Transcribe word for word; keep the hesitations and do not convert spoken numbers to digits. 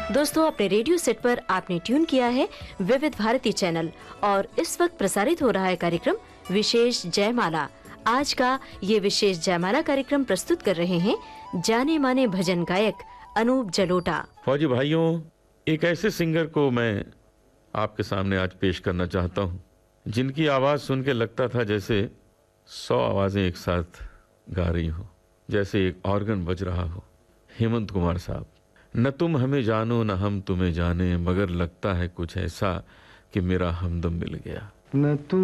दोस्तों, अपने radio set पर आपने ट्यून किया है विविध भारती चैनल और इस वक्त प्रसारित हो रहा है कार्यक्रम विशेष जयमाला। आज का ये विशेष जयमाला कार्यक्रम प्रस्तुत कर रहे हैं जाने माने भजन गायक अनूप जलोटा। फौजी भाइयों, एक ऐसे सिंगर को मैं आपके सामने आज पेश करना चाहता हूँ जिनकी आवाज़ सुन के लगता था जैसे सौ आवाज़ें एक साथ गा रही हो, जैसे एक ऑर्गन बज रहा हो। हेमंत कुमार साहब, न तुम हमें जानो न हम तुम्हें जाने, मगर लगता है कुछ ऐसा कि मेरा हमदम मिल गया। न तुम